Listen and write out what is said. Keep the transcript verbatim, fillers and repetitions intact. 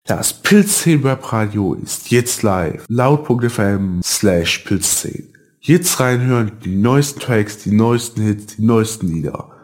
Das Pilzzehn Webradio ist jetzt live. Laut.fm slash Pilzzehn. Jetzt reinhören, die neuesten Tracks, die neuesten Hits, die neuesten Lieder.